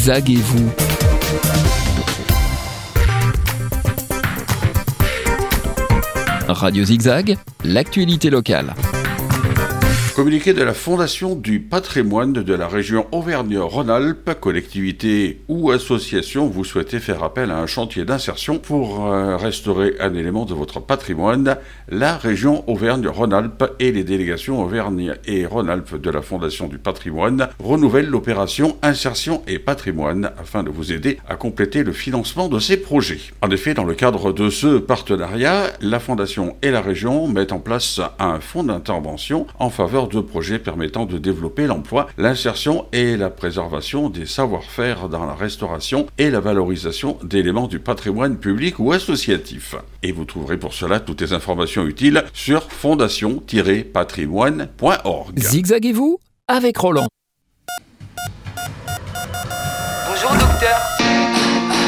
Zigzaguez-vous. Radio Zigzag, l'actualité locale. Communiqué de la Fondation du patrimoine de la région Auvergne-Rhône-Alpes, collectivité ou association, vous souhaitez faire appel à un chantier d'insertion pour restaurer un élément de votre patrimoine. La région Auvergne-Rhône-Alpes et les délégations Auvergne et Rhône-Alpes de la Fondation du patrimoine renouvellent l'opération Insertion et patrimoine afin de vous aider à compléter le financement de ces projets. En effet, dans le cadre de ce partenariat, la Fondation et la région mettent en place un fonds d'intervention en faveur de projets permettant de développer l'emploi, l'insertion et la préservation des savoir-faire dans la restauration et la valorisation d'éléments du patrimoine public ou associatif. Et vous trouverez pour cela toutes les informations utiles sur fondation-patrimoine.org. Zigzaguez-vous avec Roland. Bonjour docteur.